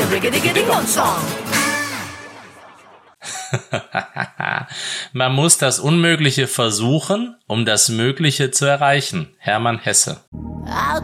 Chicken-Riggedy-Ding-Dong-Song. Man muss das Unmögliche versuchen, um das Mögliche zu erreichen. Hermann Hesse. I'll